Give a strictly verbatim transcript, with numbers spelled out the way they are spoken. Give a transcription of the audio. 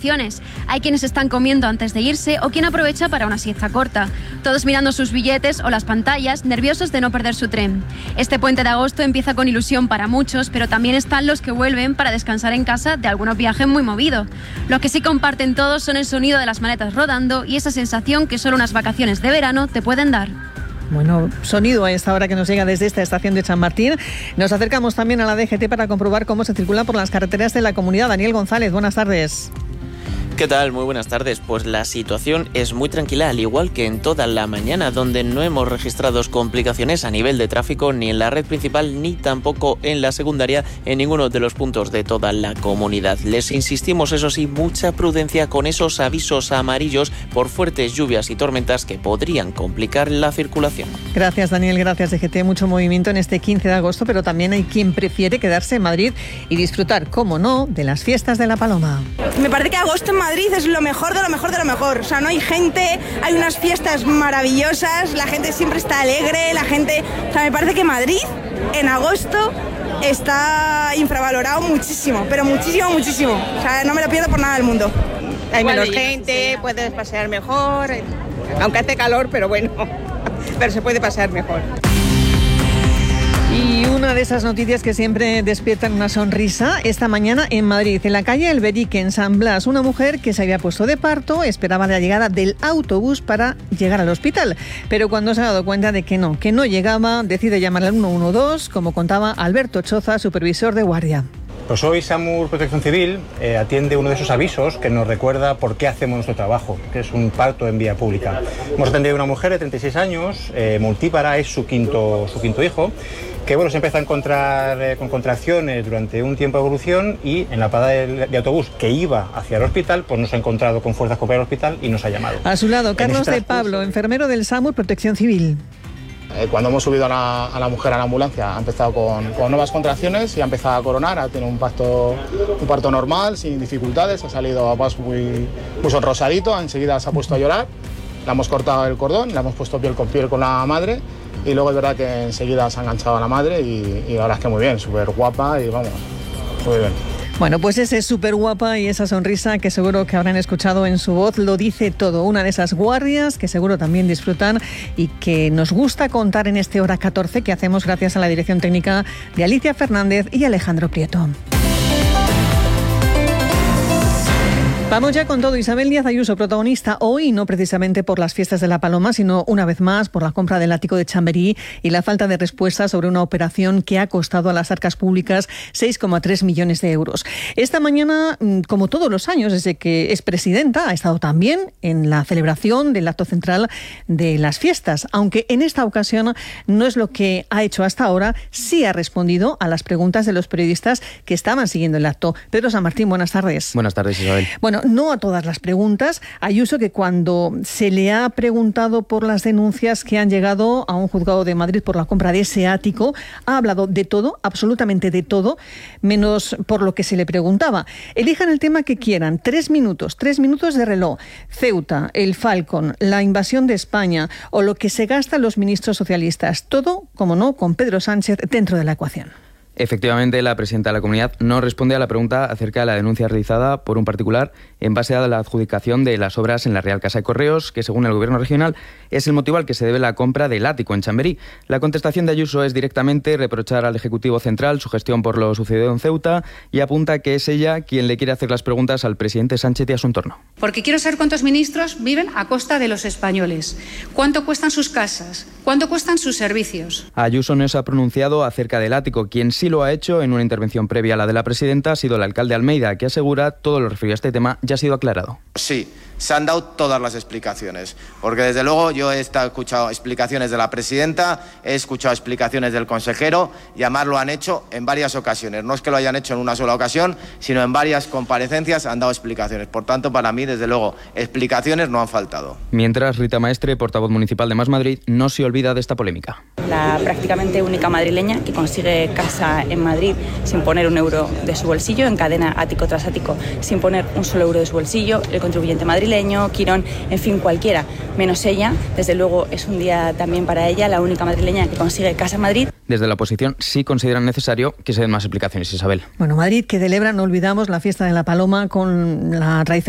opciones. Hay quienes están comiendo antes de irse o quien aprovecha para una siesta corta. Todos mirando sus billetes o las pantallas, nerviosos de no perder su tren. Este puente de agosto empieza con ilusión para muchos, pero también están los que vuelven para descansar en casa de algunos viajes muy movidos. Lo que sí comparten todos son el sonido de las maletas rodando y esa sensación que solo unas vacaciones de verano te pueden dar. Bueno, sonido a esta hora que nos llega desde esta estación de Chamartín. Nos acercamos también a la D G T para comprobar cómo se circula por las carreteras de la comunidad. Daniel González, buenas tardes. ¿Qué tal? Muy buenas tardes. Pues la situación es muy tranquila, al igual que en toda la mañana, donde no hemos registrado complicaciones a nivel de tráfico ni en la red principal ni tampoco en la secundaria en ninguno de los puntos de toda la comunidad. Les insistimos, eso sí, mucha prudencia con esos avisos amarillos por fuertes lluvias y tormentas que podrían complicar la circulación. Gracias, Daniel. Gracias, D G T. Mucho movimiento en este quince de agosto, pero también hay quien prefiere quedarse en Madrid y disfrutar, como no, de las fiestas de la Paloma. Me parece que agosto en Madrid es lo mejor de lo mejor de lo mejor. O sea, no hay gente, hay unas fiestas maravillosas, la gente siempre está alegre, la gente... O sea, me parece que Madrid en agosto está infravalorado muchísimo, pero muchísimo, muchísimo. O sea, no me lo pierdo por nada del mundo. Hay menos gente, puedes pasear mejor, aunque hace calor, pero bueno, pero se puede pasear mejor. Y una de esas noticias que siempre despiertan una sonrisa, esta mañana en Madrid, en la calle Alberique, en San Blas, una mujer que se había puesto de parto esperaba la llegada del autobús para llegar al hospital. Pero cuando se ha dado cuenta de que no, que no llegaba, decide llamar al uno uno dos, como contaba Alberto Choza, supervisor de guardia. Pues hoy SAMUR Protección Civil eh, atiende uno de esos avisos que nos recuerda por qué hacemos nuestro trabajo, que es un parto en vía pública. Hemos atendido a una mujer de treinta y seis años, eh, multípara, es su quinto, su quinto hijo, que bueno, se empieza a encontrar eh, con contracciones durante un tiempo de evolución y en la parada de, de autobús que iba hacia el hospital, pues nos ha encontrado con fuerzas para el hospital y nos ha llamado. A su lado, Carlos de Pablo, enfermero del SAMUR Protección Civil. Cuando hemos subido a la, a la mujer a la ambulancia ha empezado con, con nuevas contracciones y ha empezado a coronar, ha tenido un parto, un parto normal, sin dificultades, ha salido pues, muy, muy sonrosadito, enseguida se ha puesto a llorar, le hemos cortado el cordón, le hemos puesto piel con piel con la madre y luego es verdad que enseguida se ha enganchado a la madre y, y la verdad es que muy bien, súper guapa y vamos, muy bien. Bueno, pues ese es súper guapa y esa sonrisa que seguro que habrán escuchado en su voz lo dice todo. Una de esas guardias que seguro también disfrutan y que nos gusta contar en este Hora catorce que hacemos gracias a la dirección técnica de Alicia Fernández y Alejandro Prieto. Vamos ya con todo. Isabel Díaz Ayuso, protagonista hoy, no precisamente por las fiestas de la Paloma, sino una vez más por la compra del ático de Chamberí y la falta de respuesta sobre una operación que ha costado a las arcas públicas seis coma tres millones de euros. Esta mañana, como todos los años, desde que es presidenta, ha estado también en la celebración del acto central de las fiestas, aunque en esta ocasión no es lo que ha hecho hasta ahora, sí ha respondido a las preguntas de los periodistas que estaban siguiendo el acto. Pedro San Martín, buenas tardes. Buenas tardes, Isabel. Bueno, no a todas las preguntas. Ayuso, que cuando se le ha preguntado por las denuncias que han llegado a un juzgado de Madrid por la compra de ese ático, ha hablado de todo, absolutamente de todo, menos por lo que se le preguntaba. Elijan el tema que quieran. Tres minutos, tres minutos de reloj. Ceuta, el Falcon, la invasión de España o lo que se gastan los ministros socialistas. Todo, como no, con Pedro Sánchez dentro de la ecuación. Efectivamente, la presidenta de la comunidad no responde a la pregunta acerca de la denuncia realizada por un particular en base a la adjudicación de las obras en la Real Casa de Correos, que según el Gobierno regional es el motivo al que se debe la compra del ático en Chamberí. La contestación de Ayuso es directamente reprochar al Ejecutivo Central su gestión por lo sucedido en Ceuta y apunta que es ella quien le quiere hacer las preguntas al presidente Sánchez y a su entorno. Porque quiero saber cuántos ministros viven a costa de los españoles, cuánto cuestan sus casas, cuánto cuestan sus servicios. Ayuso no se ha pronunciado acerca del ático. Quien sí lo ha hecho en una intervención previa a la de la presidenta ha sido el alcalde Almeida, que asegura todo lo referido a este tema ya ha sido aclarado. Sí, se han dado todas las explicaciones, porque desde luego yo he escuchado explicaciones de la presidenta, he escuchado explicaciones del consejero y además lo han hecho en varias ocasiones. No es que lo hayan hecho en una sola ocasión, sino en varias comparecencias han dado explicaciones. Por tanto, para mí, desde luego, explicaciones no han faltado. Mientras, Rita Maestre, portavoz municipal de Más Madrid, no se olvida de esta polémica. La prácticamente única madrileña que consigue casa en Madrid sin poner un euro de su bolsillo, encadena ático tras ático sin poner un solo euro de su bolsillo, el contribuyente madrileño, Quirón, en fin, cualquiera, menos ella. Desde luego es un día también para ella, la única madrileña que consigue casa en Madrid. Desde la oposición sí consideran necesario que se den más explicaciones, Isabel. Bueno, Madrid que celebra, no olvidamos, la fiesta de la Paloma con la tradición